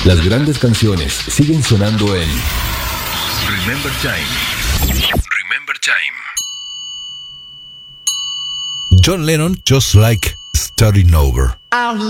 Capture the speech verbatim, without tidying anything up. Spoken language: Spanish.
Las grandes canciones siguen sonando en Remember Time. Remember Time. John Lennon, Just Like Starting Over.